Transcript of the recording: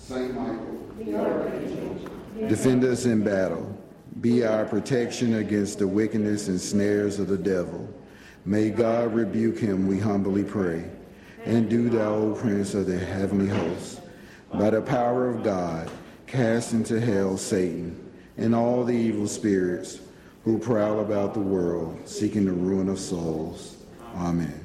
Saint Michael, defend us in battle. Be our protection against the wickedness and snares of the devil. May God rebuke him, we humbly pray. And do thou, O Prince of the heavenly hosts, by the power of God, cast into hell Satan and all the evil spirits who prowl about the world, seeking the ruin of souls. Amen.